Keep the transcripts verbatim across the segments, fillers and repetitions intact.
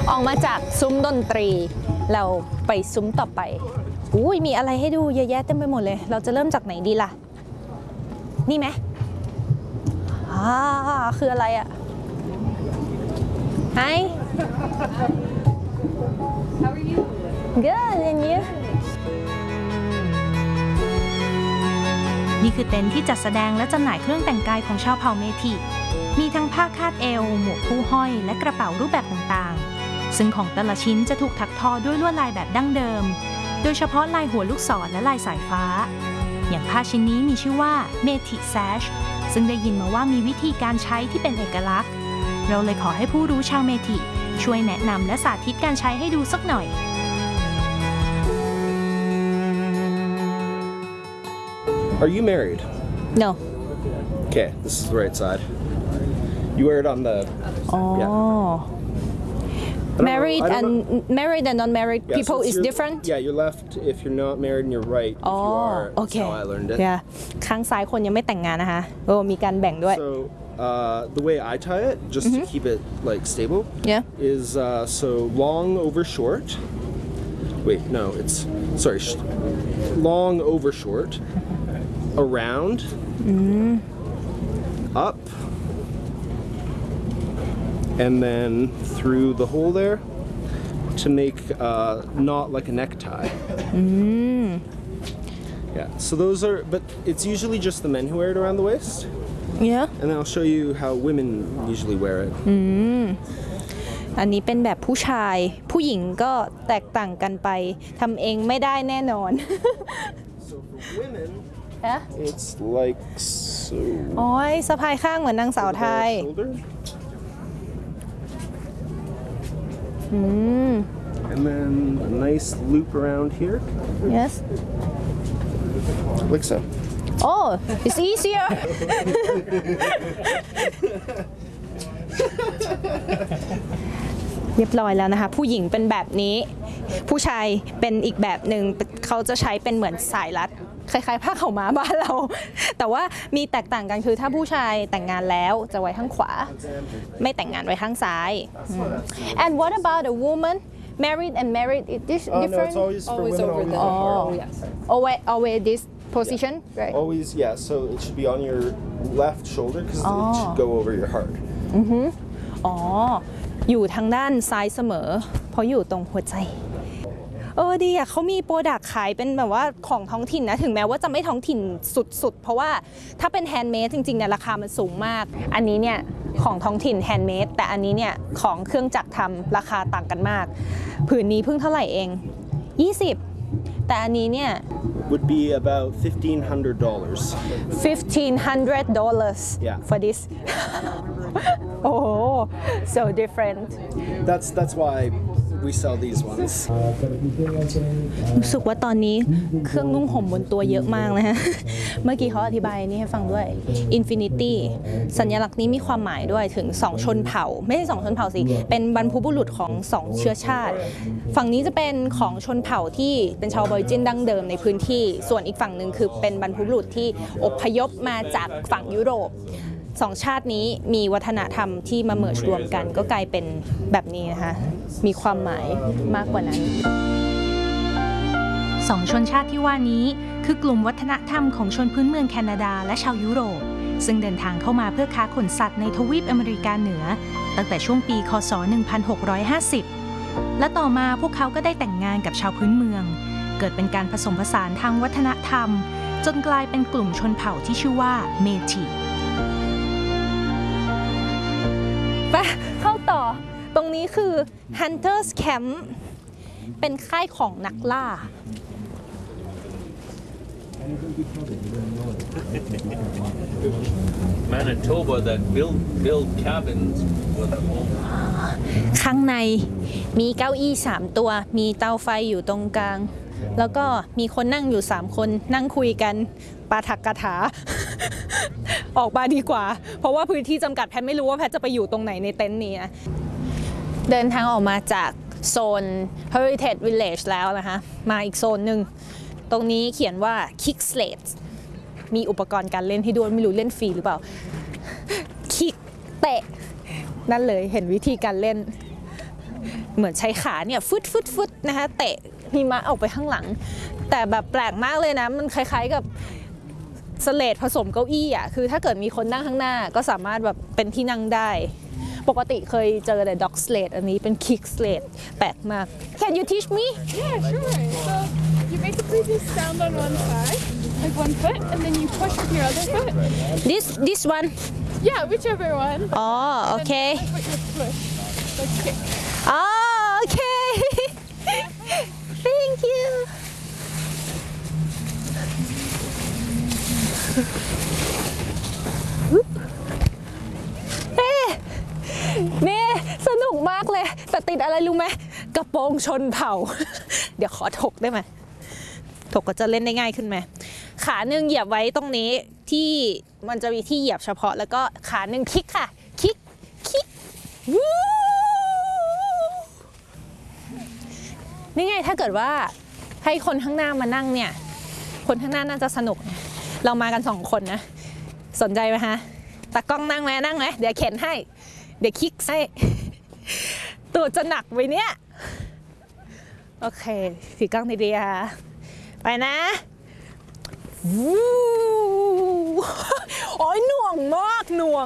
ออกมาจากซุ้มดนตรีเราไปซุ้มต่อไปอุ้ยมีอะไรให้ดูเยอะแยะเต็มไปหมดเลยเราจะเริ่มจากไหนดีล่ะนี่ไหมอ่าคืออะไรอะ Hi How are you? Good and you นี่คือเต็นท์ที่จัดแสดงและจำหน่ายเครื่องแต่งกายของชาวเผ่าเมทิมีทั้งผ้าคาดเอวหมวกผู้ห้อยและกระเป๋ารูปแบบต่างๆซึ่งของแต่ละชิ้นจะถูกถักทอด้วยลวดลายแบบดั้งเดิมโดยเฉพาะลายหัวลูกศรและลายสายฟ้าอย่างผ้าชิ้นนี้มีชื่อว่าเมทิแซชซึ่งได้ยินมาว่ามีวิธีการใช้ที่เป็นเอกลักษณ์เราเลยขอให้ผู้รู้ชาวเมทิช่วยแนะนำและสาธิตการใช้ให้ดูสักหน่อย Are you married? No Okay, this is the right side. You wear it on the. Oh. Yeah. Married know, and married and non-married yeah, people so is your, different. Yeah, you're left if you're not married, and you're right if oh, you are. That's okay. how I learned it. Yeah. ข้างซ้ายคนยังไม่แต่งงานนะคะโอ้มีการแบ่งด้วย So uh, the way I tie it, just mm-hmm. to keep it like stable, yeah, is uh, so long over short. Wait, no, it's sorry, sh- long over short, around, mm. up, and then through the hole there to make uh, knot like a necktie. Mm. Yeah, so those are, but it's usually just the men who wear it around the waist. Yeah. And then I'll show you how women usually wear it. อืมอันนี้เป็นแบบผู้ชายผู้หญิงก็แตกต่างกันไปทำเองไม่ได้แน่นอน So for women, yeah. it's like so. โอ้ยสะพายข้างเหมือนนางสาวไทย อืม And then a nice loop around here. Yes. Like so. Oh, it's easier. เรียบร้อยแล้วนะคะผู้หญิงเป็นแบบนี้ผู้ชายเป็นอีกแบบหนึ่งเขาจะใช้เป็นเหมือนสายรัดคล้ายๆผ้าขาวม้าบ้านเราแต่ว่ามีแตกต่างกันคือถ้าผู้ชายแต่งงานแล้วจะไว้ข้างขวาไม่แต่งงานไว้ข้างซ้าย And what about a woman married and married is this Uh, no, different it's always for Always women over on the the Oh. heart. yes. always always this position right Always, yeah. So it should be on your left shoulder because it Oh. should go over your heart. อ๋ออยู่ทางด้านซ้ายเสมอเพราะอยู่ตรงหัวใจเออดีอ่ะเขามีโปรดักต์ขายเป็นแบบว่าของท้องถิ่นนะถึงแม้ว่าจะไม่ท้องถิ่นสุดๆเพราะว่าถ้าเป็นแฮนด์เมดจริงๆเนี่ยราคามันสูงมากอันนี้เนี่ยของท้องถิ่นแฮนด์เมดแต่อันนี้เนี่ยของเครื่องจักรทำราคาต่างกันมากผืนนี้เพิ่งเท่าไหร่เองยี่สิบแต่อันนี้เนี่ย Would be about fifteen hundred dollars. fifteen hundred dollars Yeah. for this โอ้ so different That's that's why we sell these ones. รู้สึกว่าตอนนี้เครื่องนุ่งห่มบนตัวเยอะมากนะฮะ เมื่อกี้เขาอธิบายนี่ให้ฟังด้วย Infinity สัญลักษณ์นี้มีความหมายด้วยถึงสองชนเผ่าไม่ใช่สองชนเผ่าสิเป็นบรรพบุรุษของสองเชื้อชาติฝั่งนี้จะเป็นของชนเผ่าที่เป็นชาวออริจินดั้งเดิมในพื้นที่ส่วนอีกฝั่งหนึ่งคือเป็นบรรพบุรุษที่อพยพมาจากฝั่งยุโรปสองชาตินี้มีวัฒนธรรมที่มาเมิร์จรวมกันก็กลายเป็นแบบนี้นะคะมีความหมายมากกว่านั้นสองชนชาติที่ว่านี้คือกลุ่มวัฒนธรรมของชนพื้นเมืองแคนาดาและชาวยุโรปซึ่งเดินทางเข้ามาเพื่อค้าขนสัตว์ในทวีปอเมริกาเหนือตั้งแต่ช่วงปีค.ศ. หนึ่งพันหกร้อยห้าสิบและต่อมาพวกเขาก็ได้แต่งงานกับชาวพื้นเมืองเกิดเป็นการผสมผสานทางวัฒนธรรมจนกลายเป็นกลุ่มชนเผ่าที่ชื่อว่าเมทิไปเข้าต่อตรงนี้คือ Hunters Camp เป็นค่ายของนักล่า Manitoba that build build cabins with a home. ข้างในมีเก้าอี้สามตัวมีเตาไฟอยู่ตรงกลางแล้วก็มีคนนั่งอยู่สามคนนั่งคุยกันปาฐกถา ออกมาดีกว่าเพราะว่าพื้นที่จำกัดแพทไม่รู้ว่าแพทจะไปอยู่ตรงไหนในเต็นท์นี้นะเดินทางออกมาจากโซน Heritage Village แล้วนะคะมาอีกโซนหนึ่งตรงนี้เขียนว่า Kick Slate มีอุปกรณ์การเล่นให้ด้วยไม่รู้เล่นฟรีหรือเปล่า คิกเตะนั่นเลยเห็นวิธีการเล่นเหมือนใช้ขาเนี่ยฟึดฟึดฟึดนะคะเตะหิมะออกไปข้างหลัง แต่แบบแปลกมากเลยนะมันคล้ายๆกับสเลดผสมเก้าอี้อ่ะคือถ้าเกิดมีคนนั่งข้างหน้าก็สามารถแบบเป็นที่นั่งได้ปกติเคยเจอแต่ dog sled อันนี้เป็น kick sled แปลกมาก Can you teach me Yeah, sure. So you basically just stand on one side, like one foot, and then you push with your other foot. this this one Yeah, whichever one. อ๋อโอเค And then the other foot you push, like kick. อ๋อโอเค thank you เอ๊ะนี่สนุกมากเลยแต่ติดอะไรรู้ไหมกระโปรงชนเผ่า เดี๋ยวขอถกได้ไหมถกก็จะเล่นได้ง่ายขึ้นไหมขาหนึ่งเหยียบไว้ตรงนี้ที่มันจะมีที่เหยียบเฉพาะแล้วก็ขาหนึ่งคลิกค่ะคลิกคลิกวู้นี่ไงถ้าเกิดว่าให้คนข้างหน้ามานั่งเนี่ยคนข้างหน้าน่าจะสนุกเรามากันสองคนนะสนใจไหมฮะตากล้องนั่งไหมนั่งไหมเดี๋ยวเข็นให้เดี๋ยวคลิกให้ ตัวจะหนักไปเนี่ยโอเคถือกล้องดีๆค่ะไปนะวู้ โอ้ยหน่วงมากหน่วง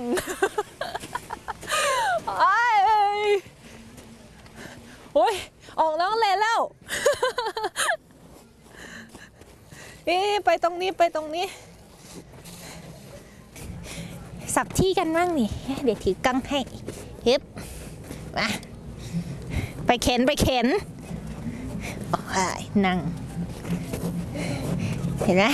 ไอ้โอ้ยออกน้องเลนแล้ว นี่ไปตรงนี้ไปตรงนี้สับที่กันบ้างนี่เดี๋ยวถือกล้องให้เฮ้ยมาไปเข็นไปเข็นโอ้ยนั่งเห็นไหม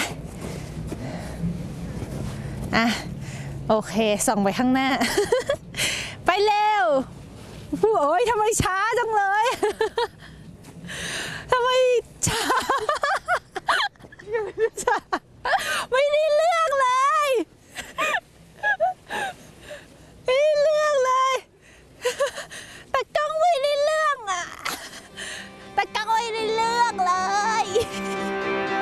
อ่ะโอเคส่องไปข้างหน้า ไปเร็วโอ้ยทำไมช้าจังเลย ทำไมช้า